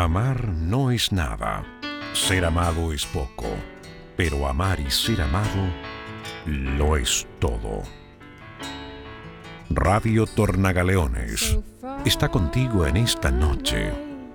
Amar no es nada, ser amado es poco, pero amar y ser amado lo es todo. Radio Tornagaleones está contigo en esta noche.